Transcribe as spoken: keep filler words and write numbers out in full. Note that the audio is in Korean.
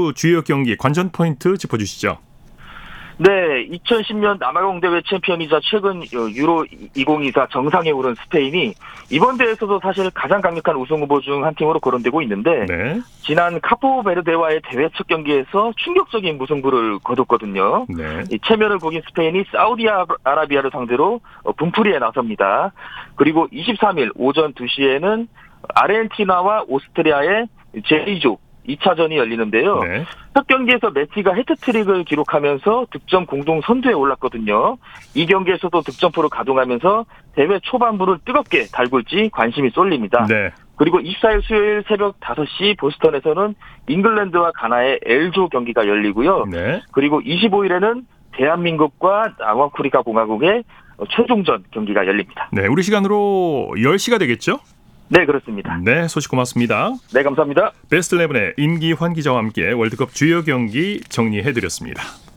주 주요 경기 관전 포인트 짚어주시죠. 네, 이천십 년 남아공 대회 챔피언이자 최근 유로 이천이십사 정상에 오른 스페인이 이번 대회에서도 사실 가장 강력한 우승 후보 중 한 팀으로 거론되고 있는데 네. 지난 카포베르데와의 대회 첫 경기에서 충격적인 무승부를 거뒀거든요. 네. 이 체면을 보긴 스페인이 사우디아라비아를 상대로 분풀이에 나섭니다. 그리고 이십삼 일 오전 두 시에는 아르헨티나와 오스트리아의 제이조 이 차전이 열리는데요. 네. 첫 경기에서 메시가 해트트릭을 기록하면서 득점 공동 선두에 올랐거든요. 이 경기에서도 득점포를 가동하면서 대회 초반부를 뜨겁게 달굴지 관심이 쏠립니다. 네. 그리고 이십사 일 수요일 새벽 다섯 시 보스턴에서는 잉글랜드와 가나의 엘조 경기가 열리고요. 네. 그리고 이십오 일에는 대한민국과 남아프리카 공화국의 최종전 경기가 열립니다. 네, 우리 시간으로 열 시가 되겠죠? 네, 그렇습니다. 네, 소식 고맙습니다. 네, 감사합니다. 베스트 십일의 임기환 기자와 함께 월드컵 주요 경기 정리해드렸습니다.